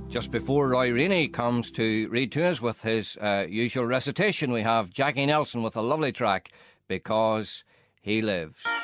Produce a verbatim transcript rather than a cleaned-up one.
Just before Roy Rainey comes to read to us with his uh, usual recitation, we have Jackie Nelson with a lovely track, Because He Lives.